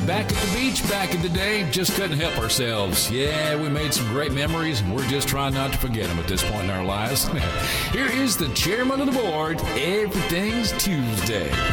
back at the beach back in the day, just couldn't help ourselves. Yeah, we made some great memories, and we're just trying not to forget them at this point in our lives. Here is the chairman of the board, Everything's Tuesday.